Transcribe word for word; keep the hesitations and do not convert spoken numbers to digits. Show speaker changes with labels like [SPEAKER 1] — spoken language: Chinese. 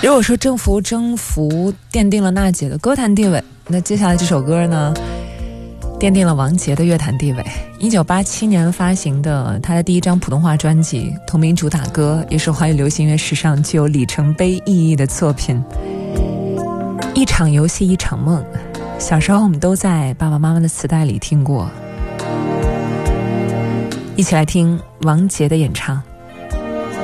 [SPEAKER 1] 如果说征服征服奠定了娜姐的歌坛地位，那接下来这首歌呢奠定了王杰的乐坛地位。一九八七年发行的他的第一张普通话专辑，同名主打歌，也是华语流行乐史上具有里程碑意义的作品。一场游戏一场梦，小时候我们都在爸爸妈妈的磁带里听过。一起来听王杰的演唱。